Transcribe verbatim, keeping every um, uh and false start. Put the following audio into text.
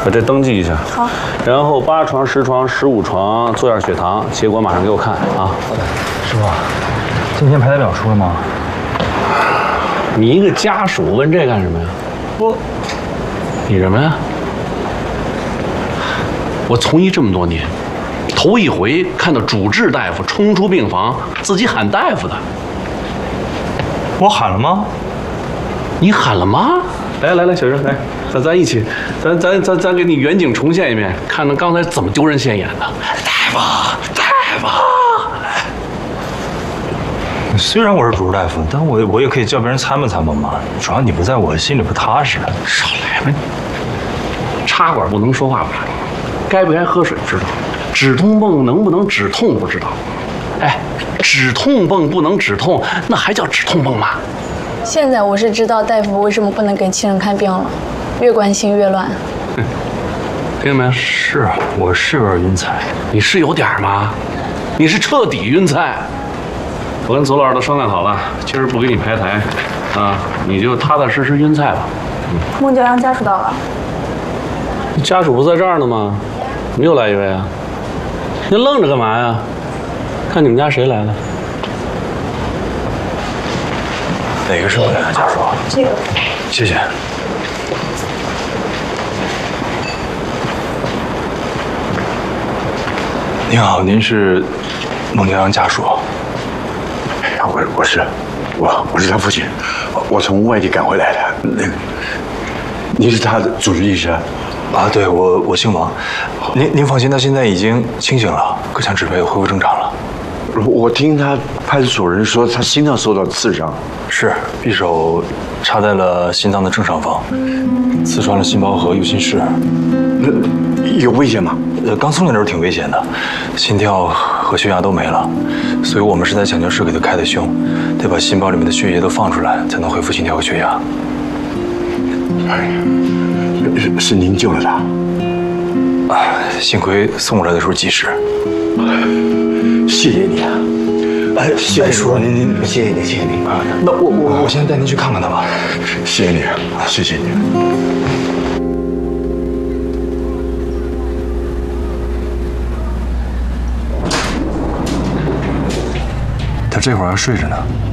把这登记一下。 好。 然后八床、十床、十五床做下血糖，结果马上给我看啊。 好的。师傅，今天排代表出了吗？ 你一个家属问这干什么呀？ 我， 你什么呀？我从医这么多年，头一回看到主治大夫冲出病房自己喊大夫的。 我喊了吗？ 你喊了吗？来来来，小郑，来，咱咱一起，咱咱咱咱给你远景重现一遍，看看刚才怎么丢人现眼的。大夫，大夫。 虽然我是主治大夫，但我我也可以叫别人参谋参谋嘛。主要你不在我心里不踏实。 少来吧你！插管不能说话不知道，该不该喝水知道，止痛泵能不能止痛不知道。哎，止痛泵不能止痛，那还叫止痛泵吗？ 现在我是知道大夫为什么不能给亲人看病了，越关心越乱。 听见没？ 是，我是有点晕菜。 你是有点吗？你是彻底晕菜。我跟左老师都商量好了，今儿不给你排台，啊，你就踏踏实实晕菜吧。 嗯。孟教阳家属到了。 家属不在这儿呢吗？怎么又来一位啊？您愣着干嘛呀？看你们家谁来了？ 哪个是孟教阳家属？ 这个。 谢谢。您好，您是孟教阳家属？ 我我是，我我是他父亲，我从外地赶回来的。那个，您是他的主治医生？ 啊，对，我我姓王。您您放心，他现在已经清醒了，各项指标也恢复正常了。 我听他派出所人说，他心脏受到刺伤， 是匕首插在了心脏的正上方，刺穿了心包和右心室。 那有危险吗？ 呃，刚送来的时候挺危险的，心跳和血压都没了，所以我们是在抢救室给他开的胸，得把心包里面的血液都放出来，才能恢复心跳和血压。 哎，是是您救了他。 啊，幸亏送过来的时候及时。 谢谢你啊！哎，谢谢叔，您您谢谢你，谢谢你啊！ 那我我我先带您去看看他吧。 谢谢你，谢谢你。 他这会儿还睡着呢。